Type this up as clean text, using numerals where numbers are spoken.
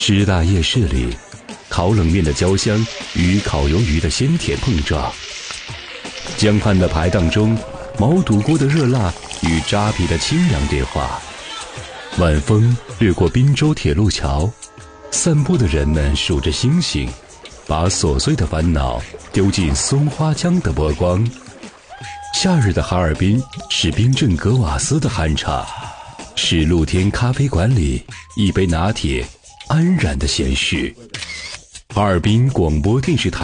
师大夜市里，烤冷面的焦香与烤鱿鱼的鲜甜碰撞，江畔的排档中，毛肚锅的热辣与扎啤的清凉对话。晚风掠过滨州铁路桥，散步的人们数着星星，把琐碎的烦恼丢进松花江的波光。夏日的哈尔滨是冰镇格瓦斯的酣畅，是露天咖啡馆里一杯拿铁安然的闲适。哈尔滨广播电视台